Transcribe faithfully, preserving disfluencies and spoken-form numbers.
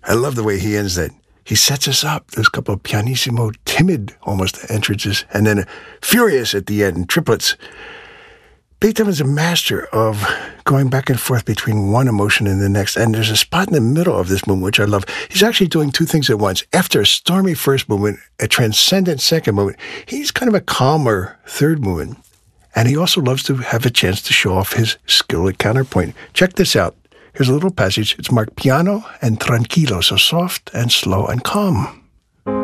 I love the way he ends that. He sets us up. There's a couple of pianissimo, timid almost entrances, and then furious at the end, triplets. Beethoven's a master of going back and forth between one emotion and the next, and there's a spot in the middle of this movement, which I love. He's actually doing two things at once. After a stormy first movement, a transcendent second movement, he's kind of a calmer third movement. And he also loves to have a chance to show off his skill at counterpoint. Check this out. Here's a little passage. It's marked piano and tranquilo, so soft and slow and calm.